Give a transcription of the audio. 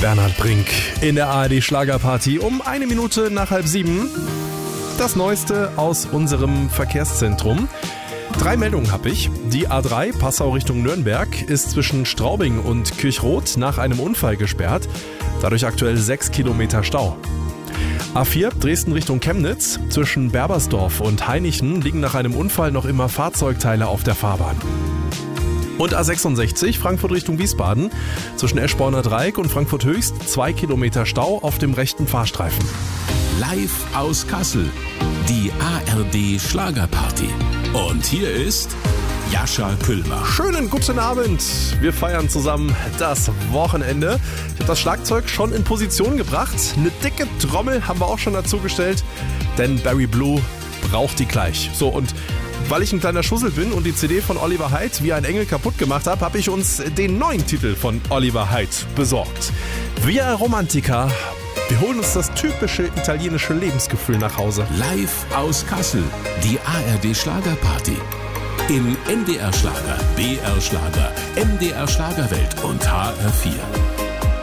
Bernhard Brink in der ARD Schlagerparty um 1 Minute nach 6:30. Das Neueste aus unserem Verkehrszentrum. 3 Meldungen habe ich. Die A3 Passau Richtung Nürnberg ist zwischen Straubing und Kirchroth nach einem Unfall gesperrt. Dadurch aktuell 6 Kilometer Stau. A4 Dresden Richtung Chemnitz. Zwischen Berbersdorf und Hainichen liegen nach einem Unfall noch immer Fahrzeugteile auf der Fahrbahn. Und A66 Frankfurt Richtung Wiesbaden. Zwischen Eschborner Dreieck und Frankfurt Höchst 2 Kilometer Stau auf dem rechten Fahrstreifen. Live aus Kassel, die ARD Schlagerparty. Und hier ist Jascha Küllmann. Schönen guten Abend. Wir feiern zusammen das Wochenende. Ich habe das Schlagzeug schon in Position gebracht. Eine dicke Trommel haben wir auch schon dazugestellt, denn Barry Blue braucht die gleich. So, und weil ich ein kleiner Schussel bin und die CD von Oliver Heydt wie ein Engel kaputt gemacht habe, habe ich uns den neuen Titel von Oliver Heydt besorgt. Via Romantica. Wir holen uns das typische italienische Lebensgefühl nach Hause. Live aus Kassel, die ARD Schlagerparty. Im NDR Schlager, BR Schlager, MDR Schlagerwelt und HR4.